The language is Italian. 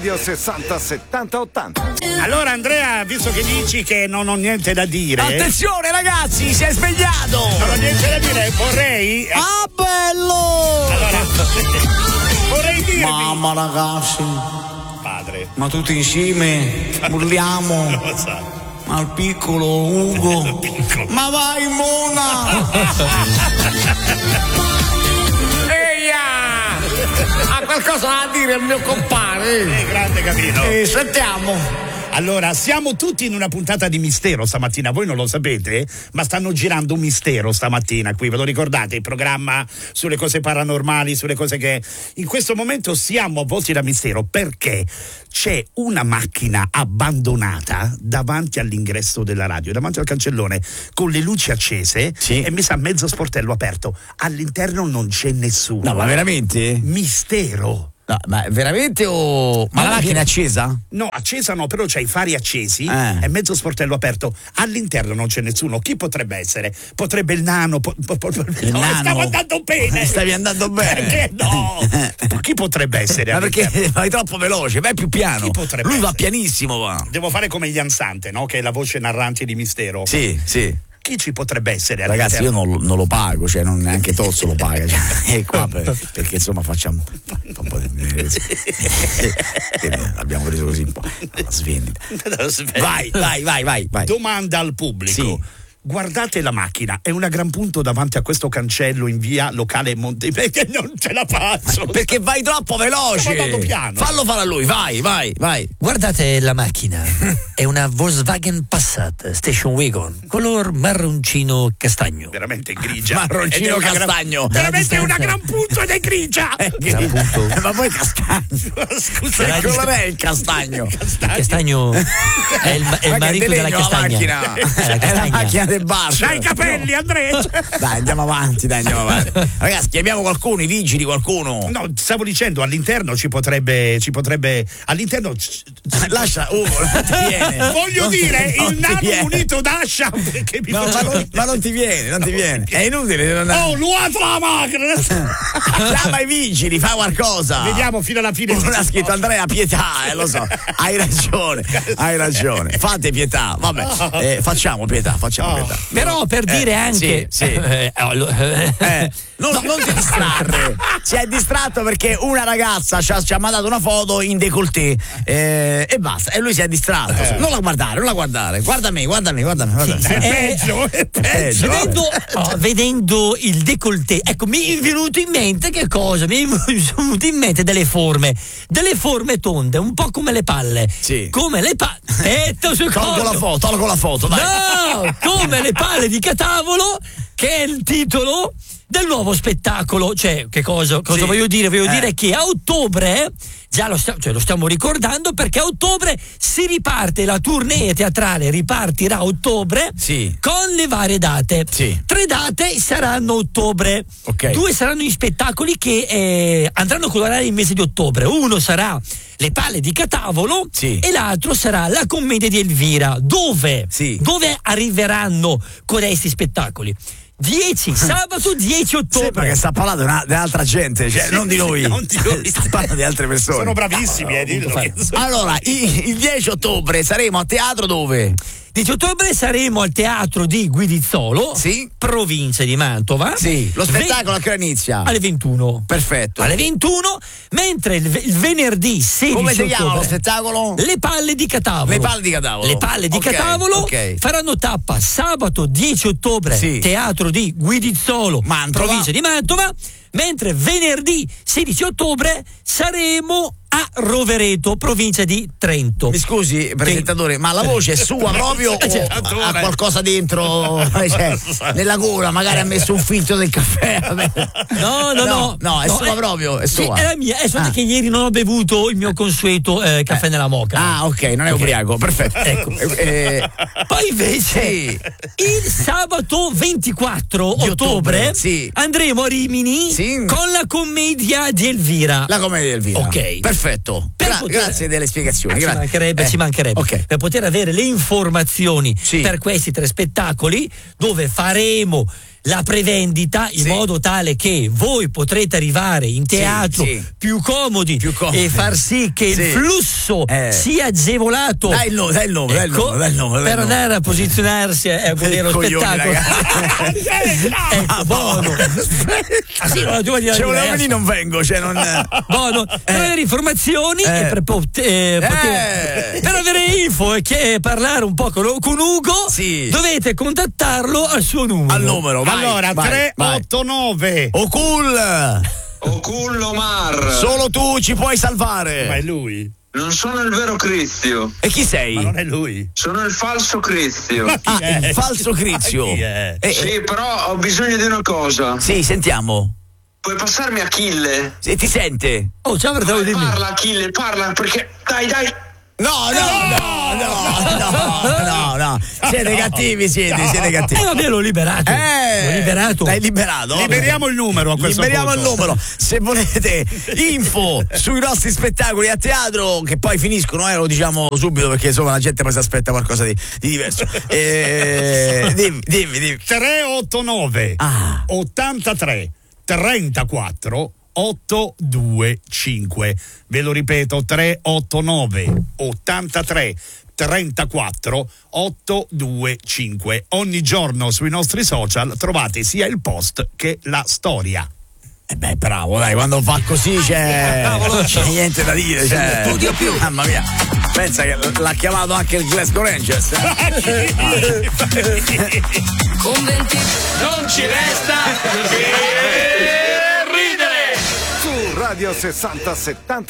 Radio 60 70 80. Allora Andrea, visto che dici che non ho niente da dire, attenzione ragazzi, si è svegliato. Non ho niente da dire, vorrei bello. Allora vorrei dirvi, mamma ragazzi, padre, ma tutti insieme urliamo lo so. ma il piccolo Ugo, ma vai Mona. Ha qualcosa da dire il mio compare? Grande Capino. Sentiamo. Allora, siamo tutti in una puntata di mistero stamattina, voi non lo sapete, ma stanno girando un mistero stamattina qui, ve lo ricordate? Il programma sulle cose paranormali, sulle cose che in questo momento siamo avvolti da mistero, perché c'è una macchina abbandonata davanti all'ingresso della radio, davanti al cancellone, con le luci accese, sì, e mi sa mezzo sportello aperto. All'interno non c'è nessuno. No, ma veramente? Mistero. No, ma veramente o... Ma la macchina è accesa? No, accesa no, però c'è i fari accesi e mezzo sportello aperto. All'interno non c'è nessuno. Chi potrebbe essere? Potrebbe il nano. Il nano. Stavo andando bene. Stavi andando bene. Perché no? Chi potrebbe essere? Ma perché vai troppo veloce, vai più piano. Chi potrebbe Lui va essere? pianissimo, va. Devo fare come gli Ansante, no? Che è la voce narrante di Mistero. Sì, sì. Chi ci potrebbe essere? Ragazzi, io non lo pago, cioè non neanche Tozzo lo paga, cioè, è qua perché insomma facciamo un po' di l'abbiamo preso così un po' la svendita. Vai. Domanda al pubblico. Sì. Guardate la macchina, è una gran punto davanti a questo cancello in via locale Monte, perché non ce la faccio. Perché vai troppo veloce. Stiamo andando piano. Fallo fare a lui, vai. Guardate la macchina, è una Volkswagen Passat Station Wagon, color marroncino castagno. Veramente grigia. Marroncino Ed è una castagno. Veramente una gran punto ed è grigia. Ma poi castagno. Scusa, che colore è il castagno? Il castagno è il marito della castagna. È la macchina del bar. C'hai i capelli, Andrea. Dai, andiamo avanti. Ragazzi, chiamiamo qualcuno, i vigili, qualcuno. No, stavo dicendo, all'interno ci potrebbe all'interno lascia Ugo, non ti viene. Voglio dire, Non il ti nano viene. munito d'ascia che mi fa... ma non ti viene. È inutile. Oh, luato la macchina. Chiama i vigili, fa qualcosa. Vediamo fino alla fine. Uno ha scritto Andrea pietà, lo so. Hai ragione. Fate pietà. Vabbè, facciamo pietà. Però per dire anche non ti distrarre. Si è distratto perché una ragazza ci ha mandato una foto in décolleté e basta, e lui si è distratto. Non la guardare. Guarda me. È peggio. Vedendo il décolleté, ecco, mi è venuto in mente che cosa? Mi sono venute in mente delle forme tonde, un po' come le palle. Sì. Come le palle. Tolgo la foto, dai. No, come le palle di Catavolo, che è il titolo del nuovo spettacolo. Cioè, che cosa voglio dire? Voglio dire che a ottobre, già lo stiamo ricordando, perché a ottobre si riparte, la tournée teatrale ripartirà a ottobre, con le varie date. 3 date saranno a ottobre, 2 saranno gli spettacoli che andranno a colorare il mese di ottobre. Uno sarà Le palle di Catavolo e l'altro sarà La commedia di Elvira. Dove arriveranno questi spettacoli? Sabato 10 ottobre. Sembra che sta parlando dell'altra gente, cioè non di noi. Sta parlando di altre persone. Sono bravissimi, dillo. Allora, il 10 ottobre saremo a teatro dove? 10 ottobre saremo al teatro di Guidizzolo, provincia di Mantova. Lo spettacolo a che ora inizia? Alle 21. Perfetto. Alle 21, mentre il venerdì 16 come si ottobre, chiama lo spettacolo? Le palle di Catavolo. Le palle di Catavolo faranno tappa sabato 10 ottobre, teatro di Guidizzolo, provincia di Mantova, mentre venerdì 16 ottobre saremo a Rovereto, provincia di Trento. Mi scusi, presentatore, ma la voce è sua proprio o ha qualcosa dentro? Cioè, nella gola magari ha messo un filtro del caffè? No, è sua proprio, è sua. È la mia, è solo che ieri non ho bevuto il mio consueto caffè nella moka. Ah, ok, non è ubriaco, perfetto. Ecco. Poi invece il sabato 24 ottobre andremo a Rimini con La commedia di Elvira. La commedia di Elvira. Ok. Perfetto. Grazie delle spiegazioni. Ci mancherebbe. Okay. Per poter avere le informazioni per questi 3 spettacoli, dove faremo la prevendita in modo tale che voi potrete arrivare in teatro più comodi e far sì che il flusso sia agevolato. Dai il nome, per andare a posizionarsi a vedere lo spettacolo. Bono. Non vengo, cioè non. Bono, per avere informazioni e per avere info e parlare un po' con Ugo, dovete contattarlo al suo numero. Al numero, vai, allora, vai, 389 Ocul Omar. Solo tu ci puoi salvare. Ma è lui? Non sono il vero Crizio. E chi sei? Ma non è lui. Sono il falso Crizio. Il falso Crizio. Sì, però ho bisogno di una cosa. Sì, sentiamo. Puoi passarmi Achille? Se ti sente. Oh, ciao, parla Achille, parla perché dai. No. Siete cattivi, siete cattivi. Vabbè, l'ho liberato. L'hai liberato? Liberiamo il numero a questo punto. Liberiamo il numero. Se volete info sui nostri spettacoli a teatro, che poi finiscono, lo diciamo subito perché insomma la gente poi si aspetta qualcosa di diverso. Dimmi. 389 83 34 825. Ve lo ripeto, 389 83 34 825. Ogni giorno sui nostri social trovate sia il post che la storia. Bravo, dai, quando fa così c'è niente da dire, c'è studio più. Mamma mia, pensa che l'ha chiamato anche il Glasgow Rangers. Non ci resta che ridere. Su Radio 60 70